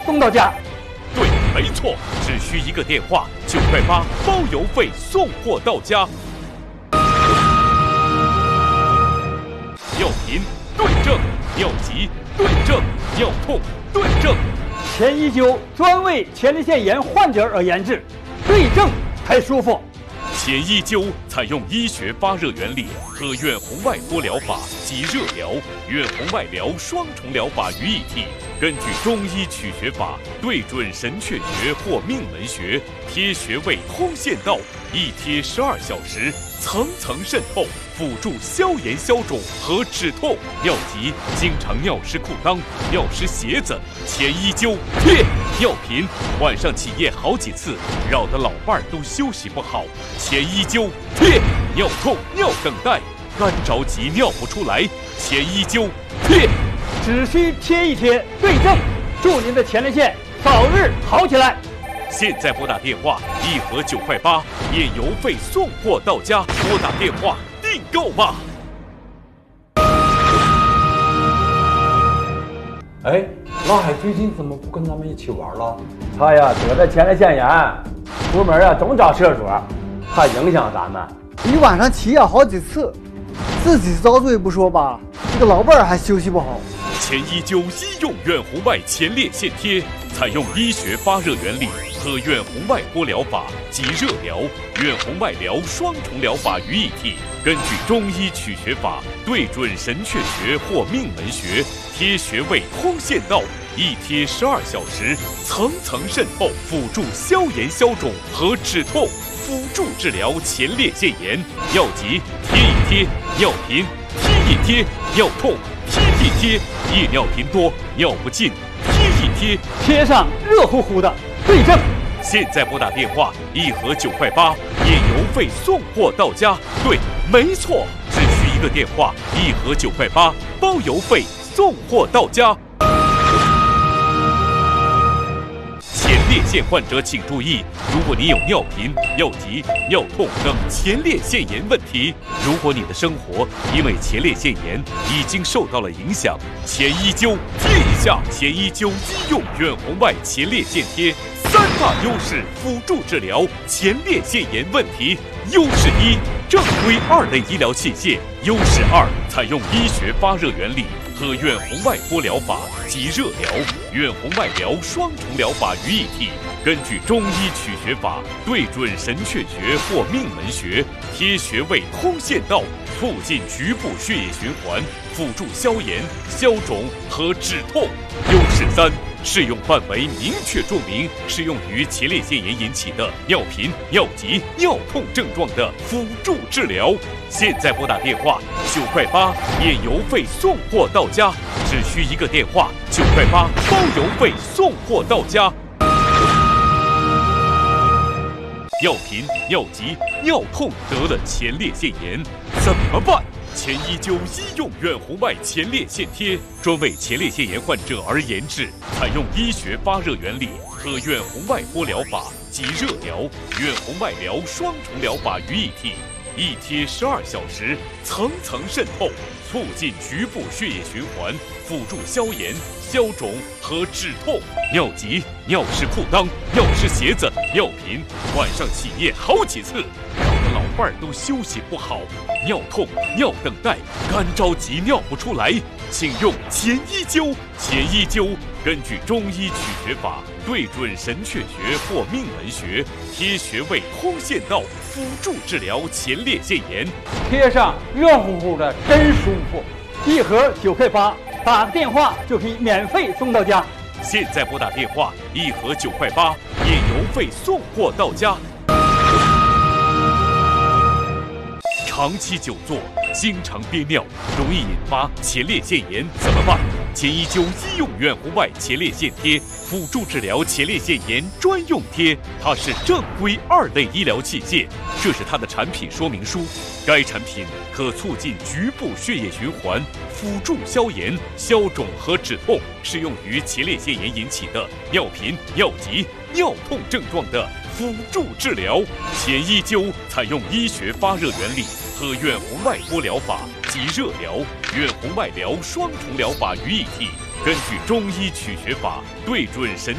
送到家。 对，没错，只需一个电话，9块8，包邮费，送货到家。尿频对症，尿急对症，尿痛对症。 前一灸专为前列腺炎患者而研制，对症才舒服。 前一灸采用医学发热原理和远红外波疗法及热疗、远红外疗双重疗法于一体，根据中医取穴法，对准神阙穴或命门穴，贴穴位通线道，一贴12小时，层层渗透，辅助消炎消肿和止痛。尿急、经常尿湿裤裆、尿湿鞋子，前一灸贴。尿频，晚上起夜好几次，扰得老伴儿都休息不好，前一灸贴。尿痛、尿等待，干着急尿不出来，前一灸贴。 只需贴一贴，对症，祝您的前列腺早日好起来。 现在拨打电话，1盒9块8，免邮费送货到家。拨打电话订购吧。 哎，老海最近怎么不跟咱们一起玩了？ 他呀得了前列腺炎，出门啊总找厕所，怕影响咱们。 一晚上起夜好几次，自己遭罪不说吧，这个老伴儿还休息不好。 前一灸医用远红外前列腺贴，采用医学发热原理和远红外波疗法及热疗、远红外疗双重疗法于一体，根据中医取穴法，对准神阙穴或命门穴，贴穴位通线道，一贴12小时，层层渗透，辅助消炎消肿和止痛，辅助治疗前列腺炎。尿急贴一贴，尿频贴一贴，尿痛贴一贴，夜尿频多尿不尽贴一贴， 贴上热乎乎的对症。 现在拨打电话，1盒9块8，免邮费送货到家。对，没错，只需一个电话，1盒9块8，包邮费送货到家。前列腺患者请注意，如果你有尿频、尿急、尿痛等前列腺炎问题，如果你的生活因为前列腺炎已经受到了影响，前一灸贴一下前一灸医用远红外前列腺贴，3大优势辅助治疗前列腺炎问题。优势1，正规2类医疗器械；优势2，采用医学发热原理和远红外波疗法及热疗、远红外疗双重疗法于一体，根据中医取穴法，对准神阙穴或命门穴，贴穴位通线道，促进局部血液循环，辅助消炎、消肿和止痛。优势3，适用范围明确注明适用于前列腺炎引起的尿频、尿急、尿痛症状的辅助治疗。现在拨打电话9块8，免邮费送货到家，只需一个电话，9块8，包邮费送货到家。尿频、尿急、尿痛得了前列腺炎怎么办？前一灸医用远红外前列腺贴，专为前列腺炎患者而研制，采用医学发热原理和远红外波疗法及热疗、远红外疗双重疗法于一体，一贴12小时，层层渗透，促进局部血液循环，辅助消炎、消肿和止痛。尿急、尿湿裤裆、尿湿鞋子、尿频，晚上起夜好几次，扰得老伴儿都休息不好。尿痛、尿等待，干着急尿不出来，请用前一灸。前一灸根据中医取穴法，对准神阙穴或命门穴，贴穴位通线道，辅助治疗前列腺炎。 贴上热乎乎的，真舒服。1盒9块8，打个电话就可以免费送到家。 现在拨打电话，1盒9块8，免邮费送货到家。长期久坐，经常憋尿，容易引发前列腺炎，怎么办？前一灸医用远红外前列腺贴，辅助治疗前列腺炎专用贴，它是正规2类医疗器械。这是它的产品说明书。该产品可促进局部血液循环，辅助消炎、消肿和止痛，适用于前列腺炎引起的尿频、尿急、尿痛症状的辅助治疗。前一灸采用医学发热原理和远红外波疗法及热疗、远红外疗双重疗法于一体，根据中医取穴法，对准神